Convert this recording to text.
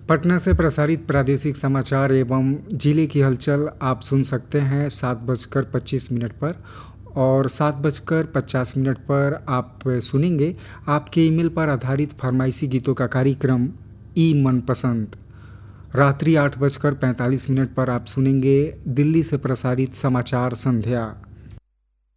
पटना से प्रसारित प्रादेशिक समाचार एवं जिले की हलचल आप सुन सकते हैं 7:25 पर, और 7:50 पर आप सुनेंगे आपके ईमेल पर आधारित फरमाइशी गीतों का कार्यक्रम ई मनपसंद। रात्रि 8:45 पर आप सुनेंगे दिल्ली से प्रसारित समाचार संध्या।